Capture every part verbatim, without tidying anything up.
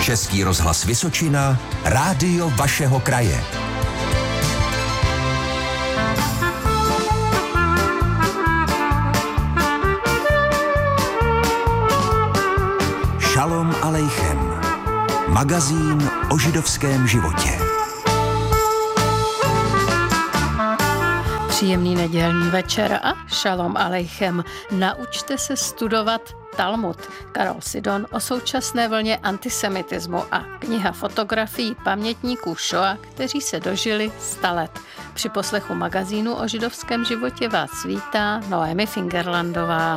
Český rozhlas Vysočina, rádio vašeho kraje. Šalom alejchem. Magazín o židovském životě. Příjemný nedělní večer a šalom alejchem. Naučte se studovat Talmud. Karol Sidon o současné vlně antisemitismu a kniha fotografií pamětníků Šoa, kteří se dožili sta let. Při poslechu magazínu o židovském životě vás vítá Noemi Fingerlandová.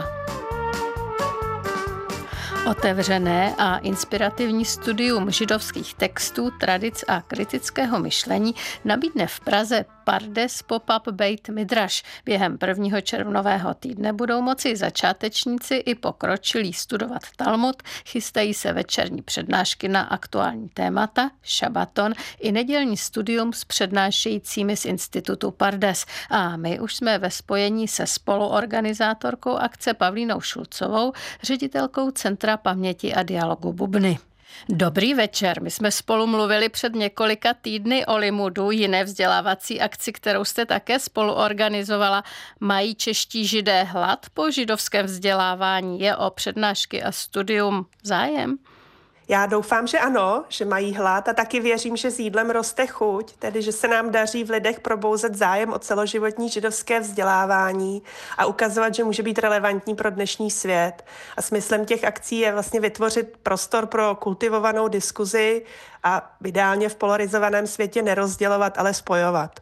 Otevřené a inspirativní studium židovských textů, tradic a kritického myšlení nabídne v Praze Pardes Pop-up Beit Midrash. Během prvního červnového týdne budou moci začátečníci i pokročilí studovat Talmud, chystají se večerní přednášky na aktuální témata, šabaton i nedělní studium s přednášejícími z institutu Pardes. A my už jsme ve spojení se spoluorganizátorkou akce Pavlínou Šulcovou, ředitelkou Centra paměti a dialogu Bubny. Dobrý večer, my jsme spolu mluvili před několika týdny o Limudu, jiné vzdělávací akci, kterou jste také spolu organizovala. Mají čeští židé hlad po židovském vzdělávání? Je o přednášky a studium zájem? Já doufám, že ano, že mají hlad a taky věřím, že s jídlem roste chuť, tedy že se nám daří v lidech probouzet zájem o celoživotní židovské vzdělávání a ukazovat, že může být relevantní pro dnešní svět. A smyslem těch akcí je vlastně vytvořit prostor pro kultivovanou diskuzi a ideálně v polarizovaném světě nerozdělovat, ale spojovat.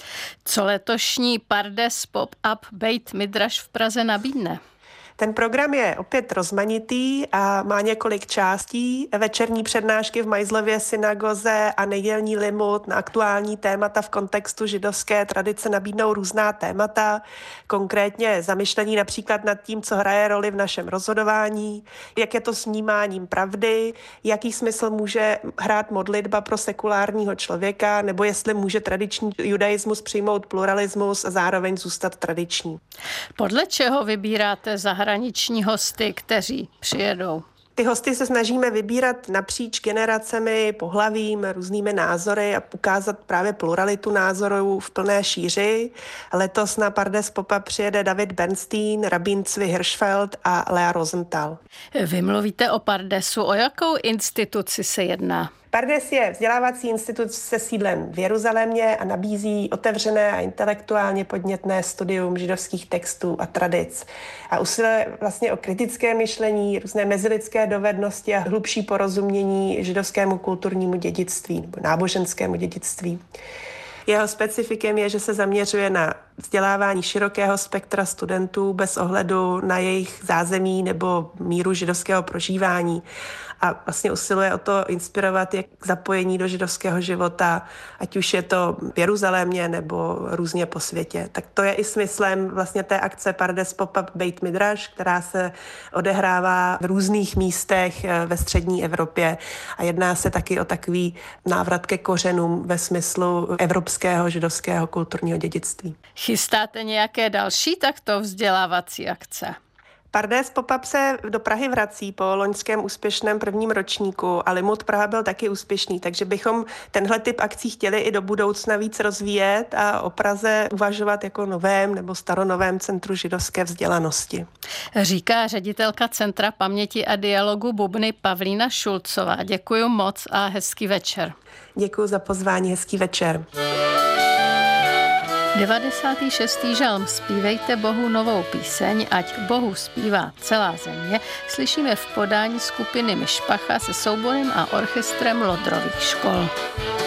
Co letošní Pardes Pop-up Beit Midrash v Praze nabídne? Ten program je opět rozmanitý a má několik částí. Večerní přednášky v Majzlově synagoze a nedělní limud na aktuální témata v kontextu židovské tradice nabídnou různá témata, konkrétně zamyšlení například nad tím, co hraje roli v našem rozhodování, jak je to s vnímáním pravdy, jaký smysl může hrát modlitba pro sekulárního člověka, nebo jestli může tradiční judaismus přijmout pluralismus a zároveň zůstat tradiční. Podle čeho vybíráte zahraniční Zahraniční hosty, kteří přijedou? Ty hosty se snažíme vybírat napříč generacemi, pohlavím, různými názory a ukázat právě pluralitu názorů v plné šíři. Letos na Pardes Pop-up přijede David Bernstein, Rabin Tzvi Hirschfeld a Lea Rosenthal. Vy mluvíte o Pardesu. O jakou instituci se jedná? Pardes je vzdělávací institut se sídlem v Jeruzalémě a nabízí otevřené a intelektuálně podnětné studium židovských textů a tradic. A usiluje vlastně o kritické myšlení, různé mezilidské dovednosti a hlubší porozumění židovskému kulturnímu dědictví nebo náboženskému dědictví. Jeho specifikem je, že se zaměřuje na vzdělávání širokého spektra studentů bez ohledu na jejich zázemí nebo míru židovského prožívání. A vlastně usiluje o to inspirovat je k zapojení do židovského života, ať už je to v Jeruzalémě nebo různě po světě. Tak to je i smyslem vlastně té akce Pardes Pop-up Beit Midrash, která se odehrává v různých místech ve střední Evropě a jedná se taky o takový návrat ke kořenům ve smyslu evropského židovského kulturního dědictví. Chystáte nějaké další takto vzdělávací akce? Pardes Pop-up se do Prahy vrací po loňském úspěšném prvním ročníku a Limud Praha byl taky úspěšný, takže bychom tenhle typ akcí chtěli i do budoucna víc rozvíjet a o Praze uvažovat jako novém nebo staronovém centru židovské vzdělanosti. Říká ředitelka Centra paměti a dialogu Bubny Pavlína Šulcová. Děkuji moc a hezký večer. Děkuji za pozvání, hezký večer. devadesátý šestý žalm Zpívejte Bohu novou píseň, ať Bohu zpívá celá země, slyšíme v podání skupiny Myšpacha se souborem a orchestrem Lodrových škol.